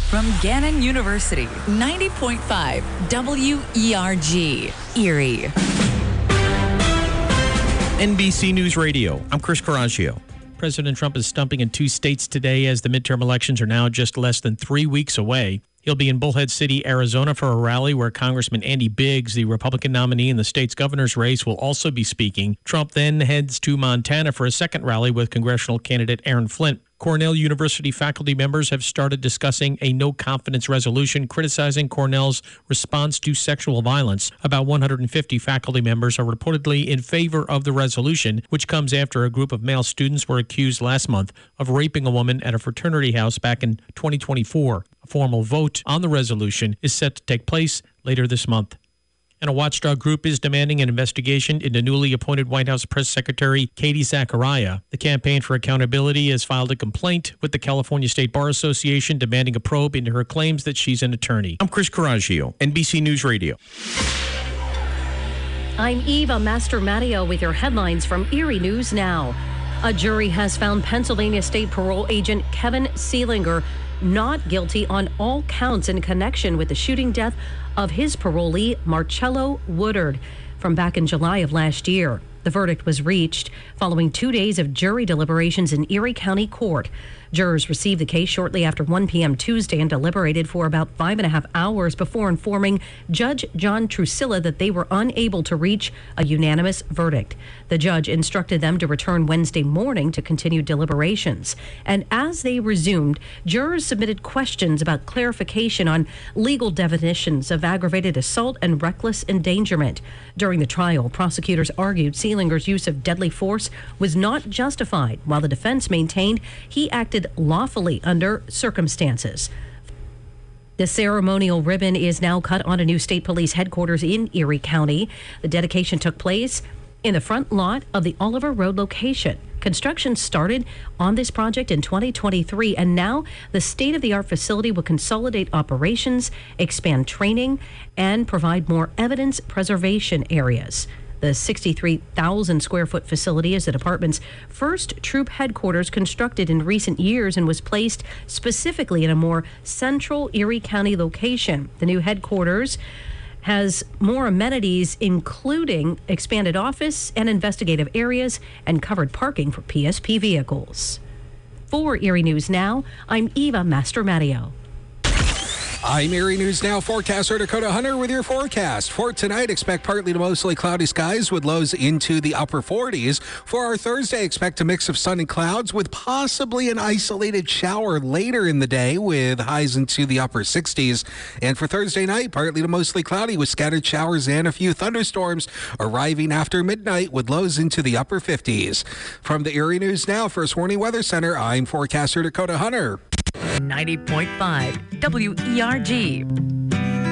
From Gannon University, 90.5 WERG, Erie. NBC News Radio, I'm Chris Coraggio. President Trump is stumping in 2 states today as the midterm elections are now just less than 3 weeks away. He'll be in Bullhead City, Arizona for a rally where Congressman Andy Biggs, the Republican nominee in the state's governor's race, will also be speaking. Trump then heads to Montana for a second rally with congressional candidate Aaron Flint. Cornell University faculty members have started discussing a no-confidence resolution criticizing Cornell's response to sexual violence. About 150 faculty members are reportedly in favor of the resolution, which comes after a group of male students were accused last month of raping a woman at a fraternity house back in 2024. A formal vote on the resolution is set to take place later this month. And a watchdog group is demanding an investigation into newly appointed White House Press Secretary Katie Zachariah. The Campaign for Accountability has filed a complaint with the California State Bar Association demanding a probe into her claims that she's an attorney. I'm Chris Coraggio, NBC News Radio. I'm Eva Mastromatteo with your headlines from Erie News Now. A jury has found Pennsylvania State Parole Agent Kevin Seelinger not guilty on all counts in connection with the shooting death of his parolee, Marcello Woodard, from back in July of last year. The verdict was reached following 2 days of jury deliberations in Erie County Court. Jurors received the case shortly after 1 p.m. Tuesday and deliberated for about 5.5 hours before informing Judge John Trusilla that they were unable to reach a unanimous verdict. The judge instructed them to return Wednesday morning to continue deliberations. And as they resumed, jurors submitted questions about clarification on legal definitions of aggravated assault and reckless endangerment. During the trial, prosecutors argued Seelinger's use of deadly force was not justified, while the defense maintained he acted lawfully under circumstances. The ceremonial ribbon is now cut on a new state police headquarters in Erie County. The dedication took place in the front lot of the Oliver Road location. Construction started on this project in 2023, and now the state-of-the-art facility will consolidate operations, expand training, and provide more evidence preservation areas. The 63,000 square foot facility is the department's first troop headquarters constructed in recent years and was placed specifically in a more central Erie County location. The new headquarters has more amenities, including expanded office and investigative areas and covered parking for PSP vehicles. For Erie News Now, I'm Eva Mastromatteo. I'm Erie News Now forecaster Dakota Hunter with your forecast. For tonight, expect partly to mostly cloudy skies with lows into the upper 40s. For our Thursday, expect a mix of sun and clouds with possibly an isolated shower later in the day with highs into the upper 60s. And for Thursday night, partly to mostly cloudy with scattered showers and a few thunderstorms arriving after midnight with lows into the upper 50s. From the Erie News Now First Warning Weather Center, I'm forecaster Dakota Hunter. 90.5 WERG.